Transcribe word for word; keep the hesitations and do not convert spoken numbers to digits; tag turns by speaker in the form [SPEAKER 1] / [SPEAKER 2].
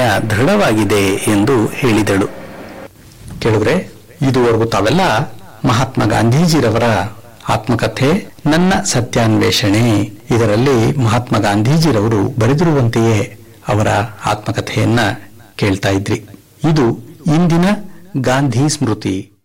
[SPEAKER 1] ದೃಢವಾಗಿದೆ ಎಂದು ಹೇಳಿದಳು. ಕೇಳಿದ್ರೆ, ಇದುವರೆಗೂ ತಾವೆಲ್ಲ ಮಹಾತ್ಮ ಗಾಂಧೀಜಿರವರ ಆತ್ಮಕಥೆ ನನ್ನ ಸತ್ಯಾನ್ವೇಷಣೆ ಇದರಲ್ಲಿ ಮಹಾತ್ಮ ಗಾಂಧೀಜಿರವರು ಬರೆದಿರುವಂತೆಯೇ ಅವರ ಆತ್ಮಕಥೆಯನ್ನ ಕೇಳ್ತಾ ಇದ್ರಿ. ಇದು ಇಂದಿನ ಗಾಂಧಿ ಸ್ಮೃತಿ.